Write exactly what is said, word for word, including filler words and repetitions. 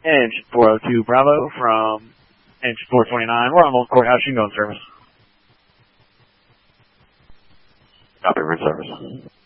Engine four oh two Bravo from Engine four twenty-nine. We're on Old Courthouse. You can go in service. Copy, we're in service.